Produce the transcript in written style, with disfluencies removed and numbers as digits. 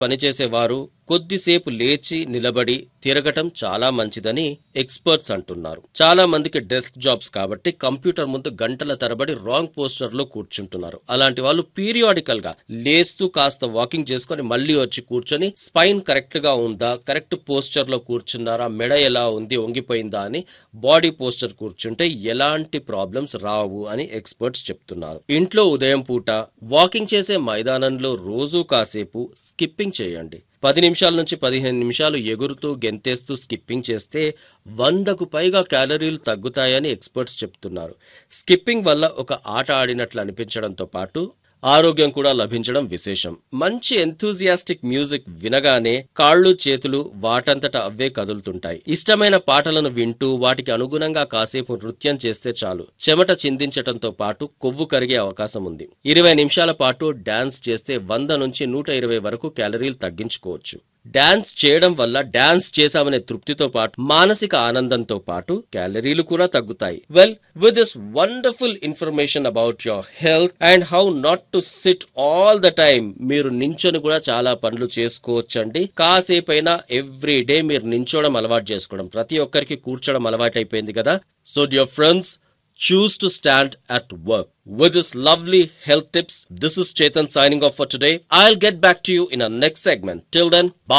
పనిచేసేవారు కొద్దిసేపు లేచి నిలబడి తిరగటం చాలా మంచిదని ఎక్స్పర్ట్స్ అంటున్నారు. చాలా మందికి డెస్క్ జాబ్స్ కాబట్టి కంప్యూటర్ ముందు గంటల తరబడి రాంగ్ పోస్టర్ లో కూర్చుంటున్నారు. అలాంటి వాళ్ళు పీరియాడికల్ గా లేస్తూ కాస్త వాకింగ్ చేసుకుని మళ్ళీ వచ్చి కూర్చొని స్పైన్ కరెక్ట్ గా ఉందా, కరెక్ట్ పోస్టర్ లో కూర్చున్నారా, మెడ ఎలా ఉంది, వంగిపోయిందా అని బాడీ పోస్టర్ కూర్చుంటే ఎలాంటి ప్రాబ్లమ్స్ రావు అని ఎక్స్పర్ట్స్ చెప్తున్నారు. ఇంట్లో ఉదయం పూట వాకింగ్ చేసే మైదానంలో రోజూ కాసేపు స్కిప్పింగ్ చేయండి. 10 నిమిషాల నుంచి 15 నిమిషాలు ఎగురుతూ గెంతేస్తూ స్కిప్పింగ్ చేస్తే 100కు పైగా క్యాలరీలు తగ్గుతాయని ఎక్స్పర్ట్స్ చెప్తున్నారు. స్కిప్పింగ్ వల్ల ఒక ఆట ఆడినట్లు అనిపించడంతో పాటు ఆరోగ్యం కూడా లభించడం విశేషం. మంచి ఎంథూజియాస్టిక్ మ్యూజిక్ వినగానే కాళ్ళు చేతులు వాటంతట అవే కదులుతుంటాయి. ఇష్టమైన పాటలను వింటూ వాటికి అనుగుణంగా కాసేపు నృత్యం చేస్తే చాలు చెమట చిందించటంతో పాటు కొవ్వు కరిగే అవకాశం ఉంది. 20 నిమిషాల పాటు డాన్స్ చేస్తే 100 నుంచి 120 వరకు క్యాలరీలు తగ్గించుకోవచ్చు. డాన్స్ చేయడం వల్ల డాన్స్ చేశామనే తృప్తితో పాటు మానసిక ఆనందంతో పాటు క్యాలరీలు కూడా తగ్గుతాయి. Well, with this wonderful information about your health and how not to SIT all the time, మీరు నించొని కూడా చాలా పనులు చేసుకోవచ్చండి. కాసేపైనా ఎవ్రీ డే మీరు నించోవడం అలవాటు చేసుకోవడం. ప్రతి ఒక్కరికి కూర్చోవడం అలవాటు అయిపోయింది కదా. So dear friends, choose to stand at work. With this lovely health tips, this is Chetan signing off for today. I'll get back to you in our next segment. Till then, bye.